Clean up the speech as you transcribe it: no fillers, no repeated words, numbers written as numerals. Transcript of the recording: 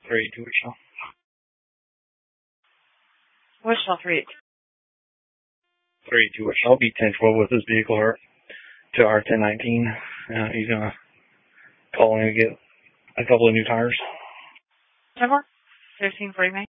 382 Wichita. Wichita 382. 382 Wichita. I'll be 1012 with his vehicle hurt to R1019. He's going to call in and get a couple of new tires. 10-4. 13 for me.